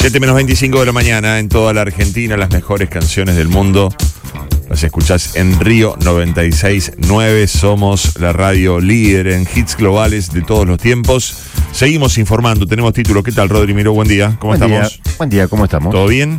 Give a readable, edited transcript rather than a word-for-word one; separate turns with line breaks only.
7:25 de la mañana en toda la Argentina, las mejores canciones del mundo. Las escuchás en Río 96.9. Somos la radio líder en hits globales de todos los tiempos. Seguimos informando, tenemos título. ¿Qué tal, Rodri Miró? Buen día, ¿cómo estamos?
Buen día, ¿cómo estamos?
¿Todo bien?